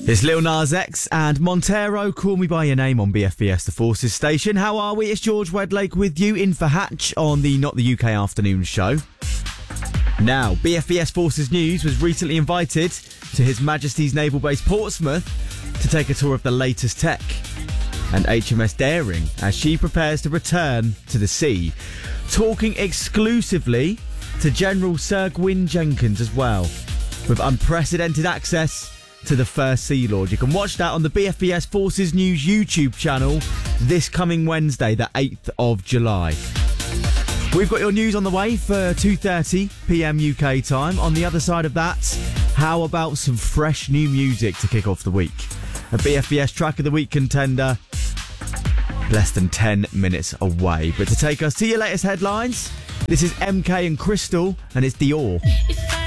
It's Lil Nas X and Montero, Call Me By Your Name on BFBS The Forces station. How are we? It's George Wedlake with you in for Hatch on the Not the UK afternoon show. Now, BFBS Forces News was recently invited to His Majesty's Naval Base Portsmouth to take a tour of the latest tech and HMS Daring as she prepares to return to the sea. Talking exclusively to General Sir Gwyn Jenkins as well, with unprecedented access to the First Sea Lord. You can watch that on the BFBS Forces News YouTube channel this coming Wednesday, the 8th of July. We've got your news on the way for 2:30pm UK time. On the other side of that, how about some fresh new music to kick off the week? A BFBS Track of the Week contender, less than 10 minutes away. But to take us to your latest headlines, this is MK and Crystal, and it's Dior.